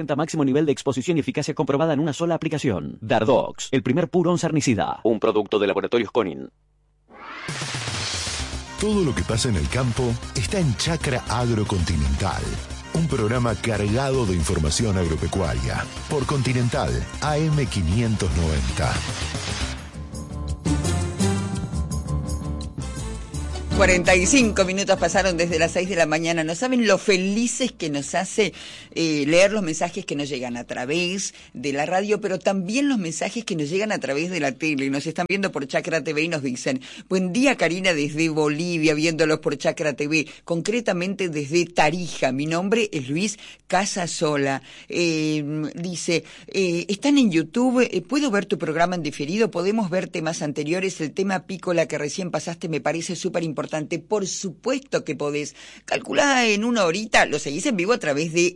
Presenta máximo nivel de exposición y eficacia comprobada en una sola aplicación. Dardox, el primer purón sarnicida. Un producto de Laboratorios Conin. Todo lo que pasa en el campo está en Chacra Agrocontinental. Un programa cargado de información agropecuaria. Por Continental AM 590. 45 minutos pasaron desde las 6 de la mañana. No saben lo felices que nos hace leer los mensajes que nos llegan a través de la radio, pero también los mensajes que nos llegan a través de la tele. Nos están viendo por Chacra TV y nos dicen: buen día, Karina, desde Bolivia, viéndolos por Chacra TV, concretamente desde Tarija. Mi nombre es Luis Casasola. Dice, están en YouTube, ¿puedo ver tu programa en diferido? ¿Podemos ver temas anteriores? El tema apícola que recién pasaste me parece súper importante. Por supuesto que podés. Calculá en una horita, lo seguís en vivo a través de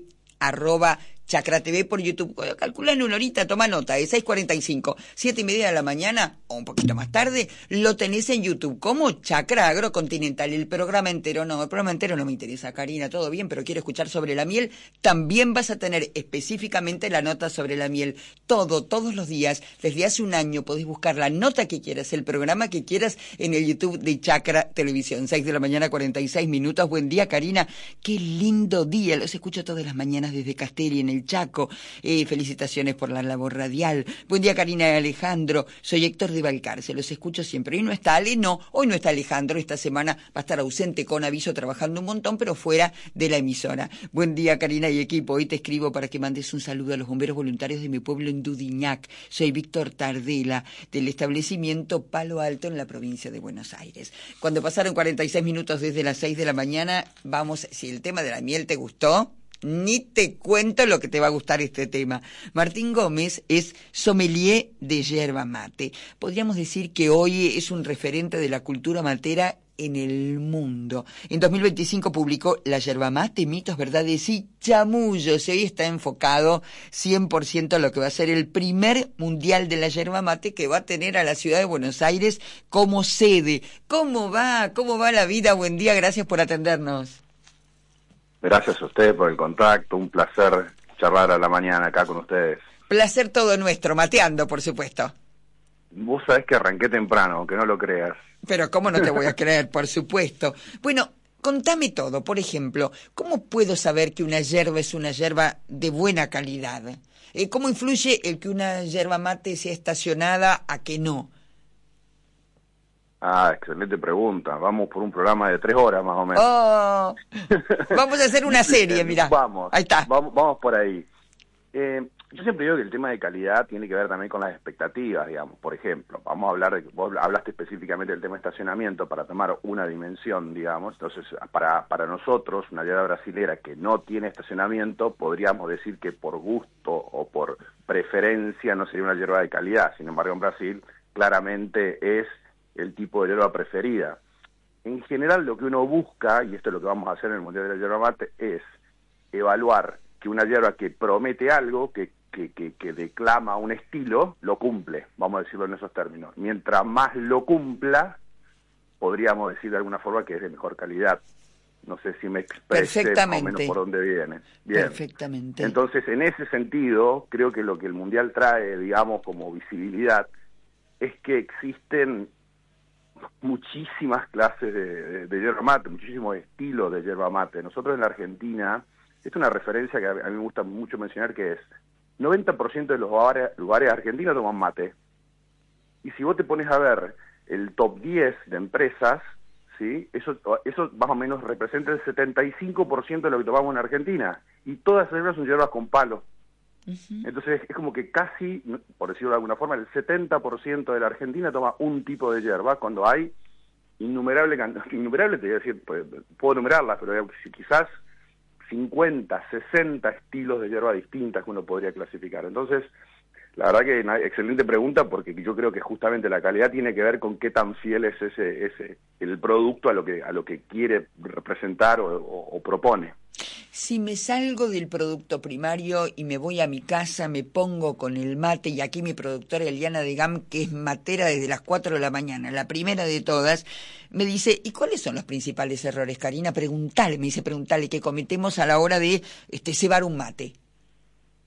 @Chacra TV por YouTube. Calculá en una horita, toma nota, de 6:45, 7:30 de la mañana o un poquito más tarde, lo tenés en YouTube como Chacra Agrocontinental. El programa entero no me interesa, Karina, todo bien, pero quiero escuchar sobre la miel. También vas a tener específicamente la nota sobre la miel. Todos los días, desde hace un año, podés buscar la nota que quieras, el programa que quieras en el YouTube de Chacra Televisión. 6 de la mañana, 46 minutos. Buen día, Karina. Qué lindo día. Los escucho todas las mañanas desde Castelli, en el Chaco. Felicitaciones por la labor radial. Buen día, Karina y Alejandro. Soy Héctor de Balcarce, los escucho siempre. Hoy no está Ale, no. Hoy no está Alejandro. Esta semana va a estar ausente con aviso, trabajando un montón, pero fuera de la emisora. Buen día, Karina y equipo. Hoy te escribo para que mandes un saludo a los bomberos voluntarios de mi pueblo en Dudignac. Soy Víctor Tardela, del establecimiento Palo Alto en la provincia de Buenos Aires. Cuando pasaron 46 minutos desde las 6 de la mañana, vamos, si el tema de la miel te gustó, ni te cuento lo que te va a gustar este tema. Martín Gómez es sommelier de yerba mate. Podríamos decir que hoy es un referente de la cultura matera en el mundo. En 2025 publicó La yerba mate, mitos, verdades y chamullos. Hoy está enfocado 100% a lo que va a ser el primer mundial de la yerba mate, que va a tener a la ciudad de Buenos Aires como sede. ¿Cómo va la vida? Buen día, gracias por atendernos. Gracias a ustedes por el contacto, un placer charlar a la mañana acá con ustedes. Placer todo nuestro, mateando, por supuesto. Vos sabés que arranqué temprano, aunque no lo creas. Pero ¿cómo no te voy a creer? Por supuesto. Bueno, contame todo. Por ejemplo, ¿cómo puedo saber que una yerba es una yerba de buena calidad? ¿Cómo influye el que una yerba mate sea estacionada a que no? Ah, excelente pregunta. Vamos por un programa de 3 horas más o menos. Oh, vamos a hacer una serie, mirá. Vamos, ahí está. Vamos por ahí. Yo siempre digo que el tema de calidad tiene que ver también con las expectativas, digamos. Por ejemplo, vamos a hablar de, vos hablaste específicamente del tema de estacionamiento para tomar una dimensión, digamos. Entonces, para nosotros, una yerba brasilera que no tiene estacionamiento, podríamos decir que por gusto o por preferencia no sería una yerba de calidad. Sin embargo, en Brasil claramente es el tipo de yerba preferida. En general, lo que uno busca, y esto es lo que vamos a hacer en el Mundial de la Yerba Mate, es evaluar que una yerba que promete algo, que declama un estilo, lo cumple, vamos a decirlo en esos términos. Mientras más lo cumpla, podríamos decir de alguna forma que es de mejor calidad. No sé si me expresé más o menos por dónde viene. Bien. Perfectamente. Entonces, en ese sentido, creo que lo que el Mundial trae, digamos, como visibilidad, es que existen muchísimas clases de yerba mate, muchísimos estilos de yerba mate. Nosotros en la Argentina, es una referencia que a mí me gusta mucho mencionar, que es 90% de los lugares argentinos toman mate. Y si vos te pones a ver el top 10 de empresas, ¿sí? Eso más o menos representa el 75% de lo que tomamos en Argentina. Y todas esas hierbas son hierbas con palo. Entonces es como que casi, por decirlo de alguna forma, el 70% de la Argentina toma un tipo de hierba, cuando hay innumerable te voy a decir, pues, puedo enumerarlas, pero quizás 50, 60 estilos de hierba distintas que uno podría clasificar. Entonces, la verdad que excelente pregunta, porque yo creo que justamente la calidad tiene que ver con qué tan fiel es el producto a lo que quiere representar o propone. Si me salgo del producto primario y me voy a mi casa, me pongo con el mate, y aquí mi productora Eliana de Gam, que es matera desde las 4 de la mañana, la primera de todas, me dice, ¿y cuáles son los principales errores, Karina? Preguntale, ¿qué cometemos a la hora de cebar un mate?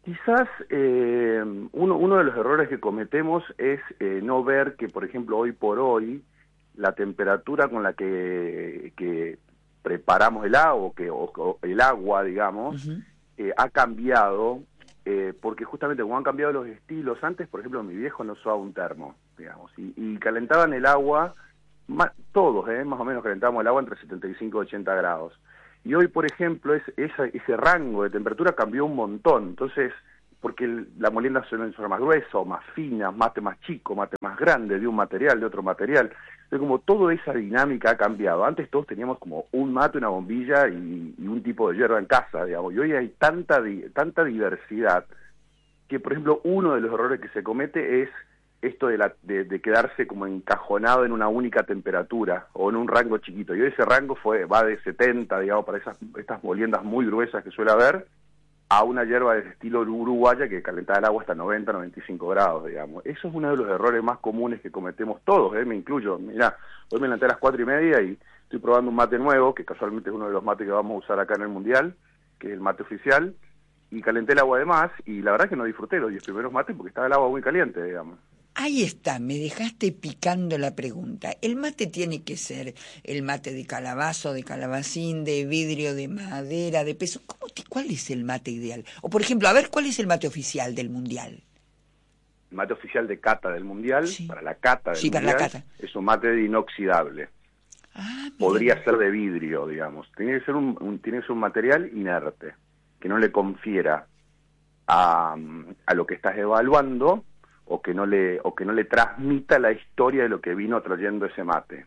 Quizás uno de los errores que cometemos es no ver que, por ejemplo, hoy por hoy, la temperatura con la que preparamos el agua, o el agua, digamos, ha cambiado, porque justamente como han cambiado los estilos, antes, por ejemplo, mi viejo no usaba un termo, digamos, y calentaban el agua, todos, más o menos calentábamos el agua entre 75 y 80 grados. Y hoy, por ejemplo, ese rango de temperatura cambió un montón. Entonces, porque la molienda suele ser más gruesa o más fina, mate más chico, mate más grande, de un material, de otro material. Entonces, como toda esa dinámica ha cambiado. Antes todos teníamos como un mate, una bombilla y un tipo de hierba en casa, digamos. Y hoy hay tanta diversidad que, por ejemplo, uno de los errores que se comete es esto de quedarse como encajonado en una única temperatura o en un rango chiquito. Y hoy ese rango va de 70, digamos, para estas moliendas muy gruesas que suele haber, a una hierba de estilo uruguaya que calentaba el agua hasta 90, 95 grados, digamos. Eso es uno de los errores más comunes que cometemos todos, me incluyo. Mirá, hoy me levanté a las 4:30 y estoy probando un mate nuevo, que casualmente es uno de los mates que vamos a usar acá en el Mundial, que es el mate oficial, y calenté el agua de más, y la verdad es que no disfruté los 10 primeros mates porque estaba el agua muy caliente, digamos. Ahí está, me dejaste picando la pregunta. ¿El mate tiene que ser el mate de calabazo, de calabacín, de vidrio, de madera, de peso? ¿Cuál es el mate ideal? O, por ejemplo, a ver, ¿cuál es el mate oficial del Mundial? El mate oficial de cata del Mundial, Sí. para la cata del Mundial, para la cata. es un mate inoxidable. Podría ser de vidrio, digamos. Tiene que ser tiene que ser un material inerte, que no le confiera a lo que estás evaluando, o que no le transmita la historia de lo que vino trayendo ese mate.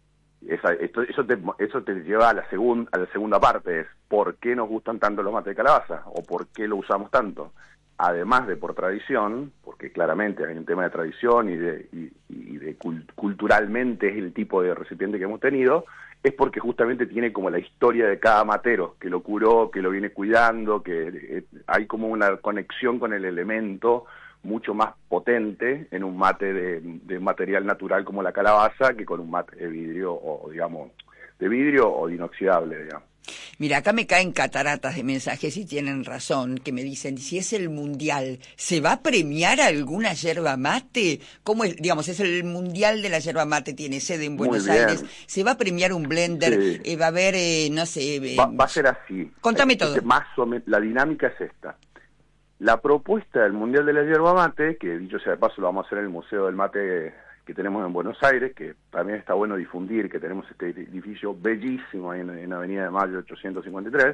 Eso te lleva a la segunda parte, es ¿por qué nos gustan tanto los mates de calabaza? ¿O por qué lo usamos tanto? Además de por tradición, porque claramente hay un tema de tradición culturalmente es el tipo de recipiente que hemos tenido, es porque justamente tiene como la historia de cada matero, que lo curó, que lo viene cuidando, que hay como una conexión con el elemento mucho más potente en un mate de material natural como la calabaza que con un mate de vidrio o de inoxidable, digamos. Mira, acá me caen cataratas de mensajes y tienen razón, que me dicen, si es el Mundial, ¿se va a premiar alguna yerba mate? ¿Cómo es? Digamos, es el Mundial de la yerba mate, tiene sede en Buenos Aires. ¿Se va a premiar un blender? Sí. ¿Va a haber, no sé... Va a ser así. Contame todo. Más o menos, la dinámica es esta. La propuesta del Mundial de la Yerba Mate, que dicho sea de paso lo vamos a hacer en el Museo del Mate que tenemos en Buenos Aires, que también está bueno difundir, que tenemos este edificio bellísimo ahí en Avenida de Mayo 853,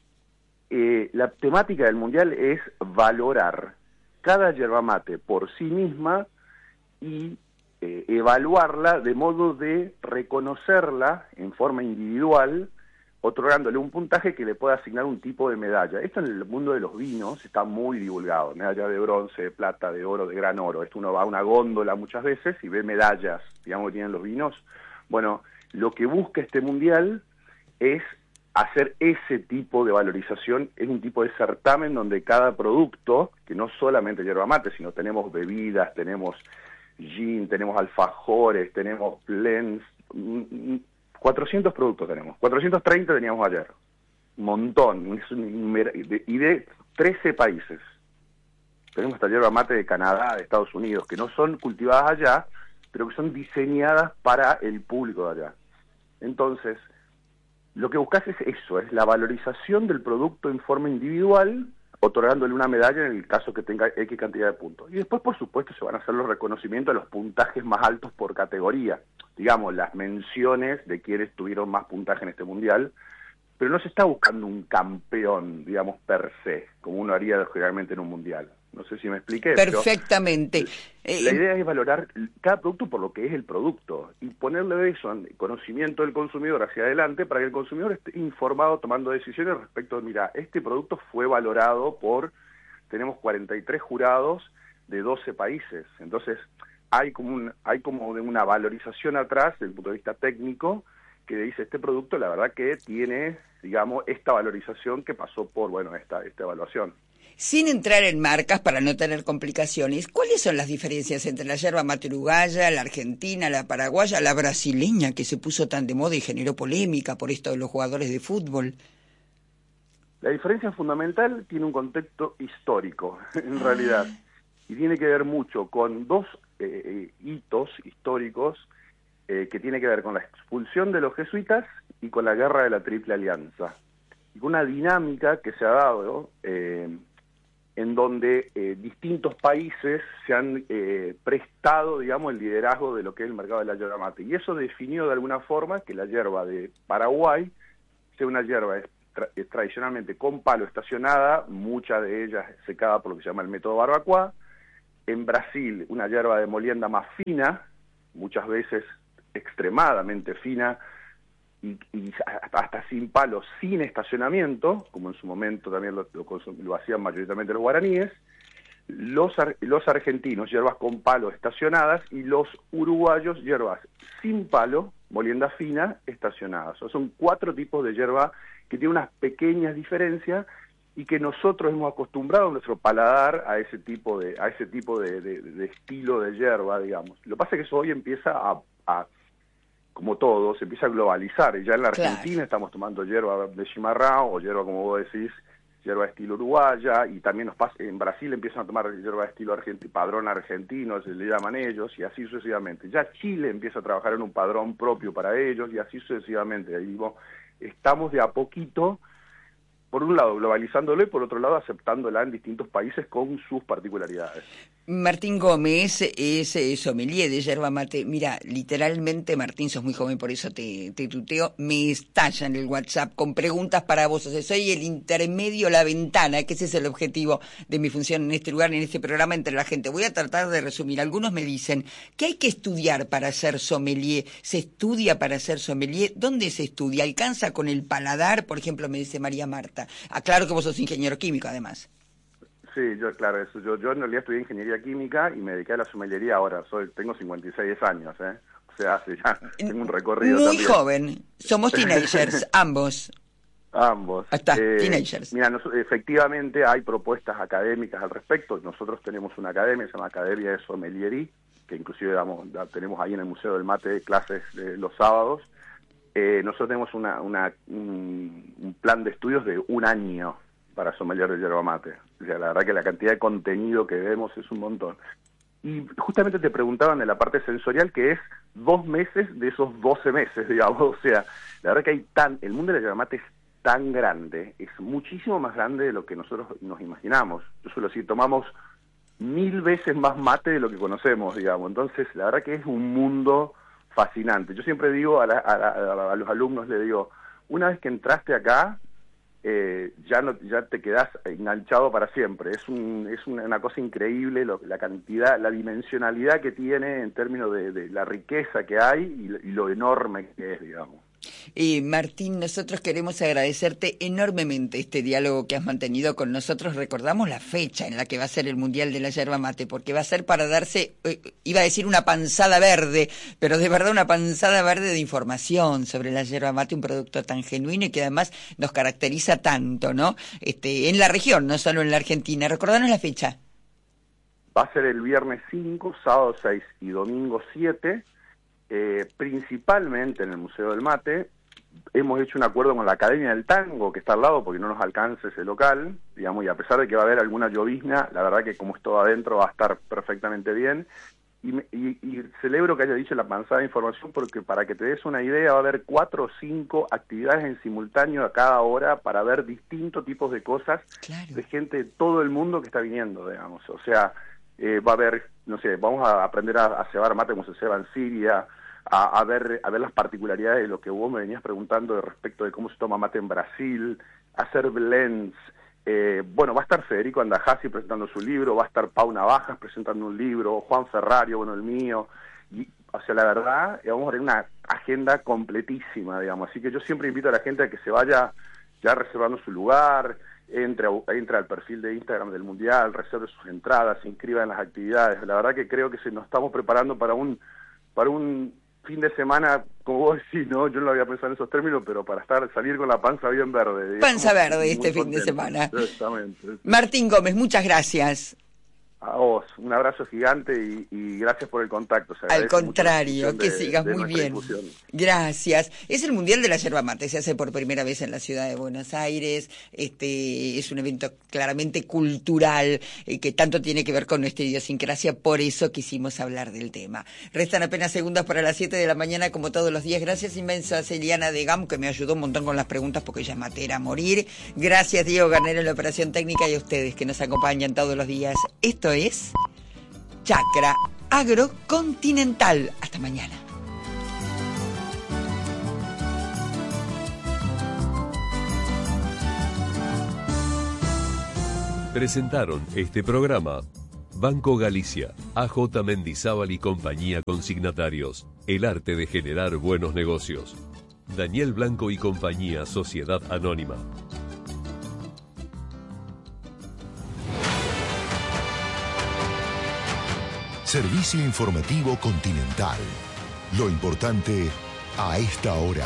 la temática del Mundial es valorar cada yerba mate por sí misma y evaluarla de modo de reconocerla en forma individual, otorgándole un puntaje que le pueda asignar un tipo de medalla. Esto en el mundo de los vinos está muy divulgado, medalla de bronce, de plata, de oro, de gran oro. Esto uno va a una góndola muchas veces y ve medallas, digamos, que tienen los vinos. Bueno, lo que busca este Mundial es hacer ese tipo de valorización, es un tipo de certamen donde cada producto, que no solamente yerba mate, sino tenemos bebidas, tenemos gin, tenemos alfajores, tenemos blends, 400 productos tenemos, 430 teníamos ayer, un montón, y de 13 países. Tenemos esta yerba mate de Canadá, de Estados Unidos, que no son cultivadas allá, pero que son diseñadas para el público de allá. Entonces, lo que buscas es eso, es la valorización del producto en forma individual, otorgándole una medalla en el caso que tenga X cantidad de puntos. Y después, por supuesto, se van a hacer los reconocimientos de los puntajes más altos por categoría. Digamos, las menciones de quienes tuvieron más puntaje en este Mundial, pero no se está buscando un campeón, digamos, per se, como uno haría generalmente en un Mundial. No sé si me expliqué. Perfectamente. La idea es valorar cada producto por lo que es el producto y ponerle eso en conocimiento del consumidor hacia adelante para que el consumidor esté informado tomando decisiones respecto de, mira, este producto fue valorado tenemos 43 jurados de 12 países. Entonces, hay como una valorización atrás desde el punto de vista técnico que dice este producto, la verdad que tiene, digamos, esta valorización que pasó por, esta evaluación. Sin entrar en marcas para no tener complicaciones, ¿cuáles son las diferencias entre la yerba mate uruguaya, la argentina, la paraguaya, la brasileña, que se puso tan de moda y generó polémica por esto de los jugadores de fútbol? La diferencia fundamental tiene un contexto histórico, en realidad, y tiene que ver mucho con dos hitos históricos que tiene que ver con la expulsión de los jesuitas y con la guerra de la Triple Alianza. Y con una dinámica que se ha dado en donde distintos países se han prestado, digamos, el liderazgo de lo que es el mercado de la yerba mate. Y eso definió de alguna forma que la yerba de Paraguay sea una yerba tradicionalmente con palo estacionada, muchas de ellas secada por lo que se llama el método barbacoa. En Brasil, una yerba de molienda más fina, muchas veces extremadamente fina, y hasta sin palo, sin estacionamiento, como en su momento también lo hacían mayoritariamente los guaraníes. Los argentinos, hierbas con palo estacionadas, y los uruguayos, hierbas sin palo, molienda fina, estacionadas. O sea, son 4 tipos de hierba que tienen unas pequeñas diferencias y que nosotros hemos acostumbrado nuestro paladar a ese tipo de estilo de hierba, digamos. Lo que pasa es que eso hoy empieza a como todo, se empieza a globalizar, y ya en la Argentina estamos tomando hierba de chimarrão, o hierba, como vos decís, hierba de estilo uruguaya, y también en Brasil empiezan a tomar hierba de estilo padrón argentino, se le llaman ellos, y así sucesivamente. Ya Chile empieza a trabajar en un padrón propio para ellos, y así sucesivamente. Ahí estamos de a poquito, por un lado globalizándolo y por otro lado aceptándola en distintos países con sus particularidades. Martín Gómez es sommelier de yerba mate. Mira, literalmente, Martín, sos muy joven, por eso te tuteo, me estalla en el WhatsApp con preguntas para vos. O sea, soy el intermedio, la ventana, que ese es el objetivo de mi función en este lugar, en este programa, entre la gente. Voy a tratar de resumir. Algunos me dicen, ¿qué hay que estudiar para ser sommelier? ¿Se estudia para ser sommelier? ¿Dónde se estudia? ¿Alcanza con el paladar? Por ejemplo, me dice María Marta. Aclaro que vos sos ingeniero químico, además. Sí, claro, eso. Yo en realidad estudié ingeniería química y me dediqué a la sommelería ahora. Tengo 56 años, O sea, tengo un recorrido muy también. Joven. Somos teenagers, ambos. Ambos. Hasta teenagers. Mira, efectivamente hay propuestas académicas al respecto. Nosotros tenemos una academia, se llama Academia de Sommeliería, que inclusive tenemos ahí en el Museo del Mate clases los sábados. Nosotros tenemos un plan de estudios de 1 año para sommelier de yerba mate. O sea, la verdad que la cantidad de contenido que vemos es un montón. Y justamente te preguntaban de la parte sensorial, que es 2 meses de esos 12 meses, digamos. O sea, la verdad que el mundo de la yerba mate es tan grande, es muchísimo más grande de lo que nosotros nos imaginamos. Yo suelo decir, tomamos 1000 veces más mate de lo que conocemos, digamos. Entonces, la verdad que es un mundo fascinante. Yo siempre digo a los alumnos, le digo, una vez que entraste acá, ya te quedás enganchado para siempre. Es una cosa increíble la cantidad, la dimensionalidad que tiene en términos de la riqueza que hay y lo enorme que es, digamos. Martín, nosotros queremos agradecerte enormemente este diálogo que has mantenido con nosotros. Recordamos la fecha en la que va a ser el Mundial de la Yerba Mate, porque va a ser para darse, iba a decir una panzada verde, pero de verdad una panzada verde de información sobre la yerba mate, un producto tan genuino y que además nos caracteriza tanto, ¿no? En la región, no solo en la Argentina. Recordanos la fecha. Va a ser el viernes 5, sábado 6 y domingo 7. Principalmente en el Museo del Mate. Hemos hecho un acuerdo con la Academia del Tango, que está al lado, porque no nos alcanza ese local, digamos, y a pesar de que va a haber alguna llovizna, la verdad que como es todo adentro va a estar perfectamente bien. Y celebro que haya dicho la panzada de información, porque para que te des una idea, va a haber 4 o 5 actividades en simultáneo a cada hora para ver distintos tipos de cosas, claro, de gente de todo el mundo que está viniendo, digamos. O sea, va a haber, no sé, vamos a aprender a cebar mate como se ceba en Siria, a ver las particularidades de lo que vos me venías preguntando de respecto de cómo se toma mate en Brasil, hacer blends. Bueno, va a estar Federico Andajasi presentando su libro, va a estar Pau Navajas presentando un libro, Juan Ferrario, bueno, el mío. Y, o sea, la verdad, vamos a tener una agenda completísima, digamos. Así que yo siempre invito a la gente a que se vaya ya reservando su lugar, entre al perfil de Instagram del Mundial, reserve sus entradas, se inscriba en las actividades. La verdad que creo que nos estamos preparando para un fin de semana, como vos decís, ¿no? Yo no lo había pensado en esos términos, pero para salir con la panza bien verde. Panza verde este fin de semana. Exactamente. Martín Gómez, muchas gracias. A vos, un abrazo gigante y gracias por el contacto. Al contrario, que sigas muy bien. Difusión. Gracias. Es el Mundial de la Yerba Mate, se hace por primera vez en la ciudad de Buenos Aires. Es un evento claramente cultural que tanto tiene que ver con nuestra idiosincrasia, por eso quisimos hablar del tema. Restan apenas segundos para las 7 de la mañana, como todos los días. Gracias inmenso a Celiana de GAM, que me ayudó un montón con las preguntas porque ella es matera a morir. Gracias Diego Garnero en la operación técnica y a ustedes que nos acompañan todos los días. Esto es Chacra Agrocontinental. Hasta mañana. Presentaron este programa Banco Galicia, AJ Mendizábal y compañía consignatarios. El arte de generar buenos negocios. Daniel Blanco y compañía, Sociedad Anónima. Servicio informativo Continental. Lo importante a esta hora.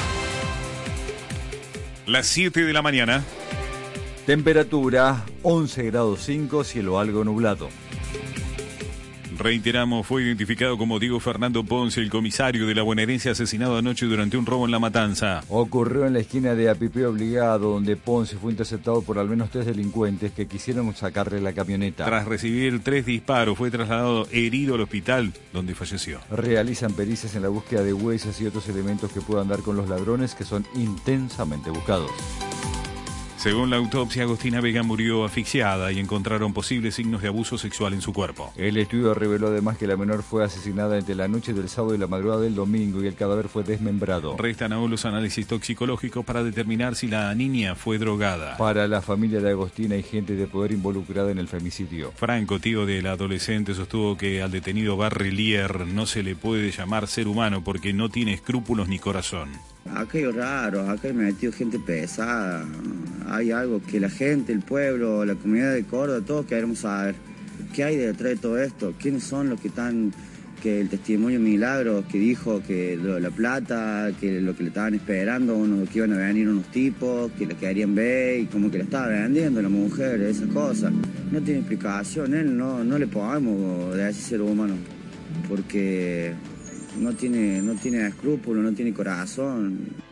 Las 7 de la mañana. Temperatura 11 grados 5, cielo algo nublado. Reiteramos, fue identificado como Diego Fernando Ponce, el comisario de la bonaerense asesinado anoche durante un robo en La Matanza. Ocurrió en la esquina de Apipé Obligado, donde Ponce fue interceptado por al menos 3 delincuentes que quisieron sacarle la camioneta. Tras recibir 3 disparos, fue trasladado herido al hospital, donde falleció. Realizan pericias en la búsqueda de huellas y otros elementos que puedan dar con los ladrones, que son intensamente buscados. Según la autopsia, Agostina Vega murió asfixiada y encontraron posibles signos de abuso sexual en su cuerpo. El estudio reveló además que la menor fue asesinada entre la noche del sábado y la madrugada del domingo y el cadáver fue desmembrado. Restan aún los análisis toxicológicos para determinar si la niña fue drogada. Para la familia de Agostina hay gente de poder involucrada en el femicidio. Franco, tío del adolescente, sostuvo que al detenido Barrelier no se le puede llamar ser humano porque no tiene escrúpulos ni corazón. Acá hay raros, acá hay metido gente pesada. Hay algo que la gente, el pueblo, la comunidad de Córdoba, todos queremos saber. ¿Qué hay detrás de todo esto? ¿Quiénes son los que están, que el testimonio Milagros que dijo que la plata, que lo que le estaban esperando, que iban a venir unos tipos, que la querían ver y como que la estaba vendiendo la mujer, esas cosas? No tiene explicación, él no le podemos decir ser humano, porque no tiene escrúpulos, no tiene corazón.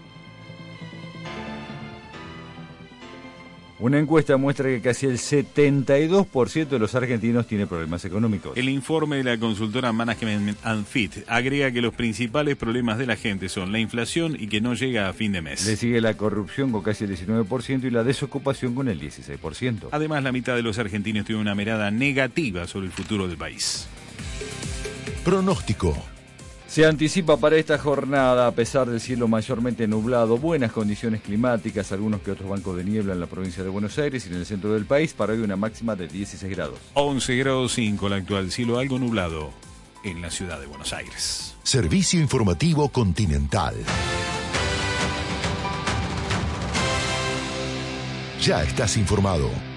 Una encuesta muestra que casi el 72% de los argentinos tiene problemas económicos. El informe de la consultora Management and Fit agrega que los principales problemas de la gente son la inflación y que no llega a fin de mes. Le sigue la corrupción con casi el 19% y la desocupación con el 16%. Además, la mitad de los argentinos tiene una mirada negativa sobre el futuro del país. Pronóstico. Se anticipa para esta jornada, a pesar del cielo mayormente nublado, buenas condiciones climáticas, algunos que otros bancos de niebla en la provincia de Buenos Aires y en el centro del país, para hoy una máxima de 16 grados. 11 grados 5 la actual, cielo algo nublado en la ciudad de Buenos Aires. Servicio informativo Continental. Ya estás informado.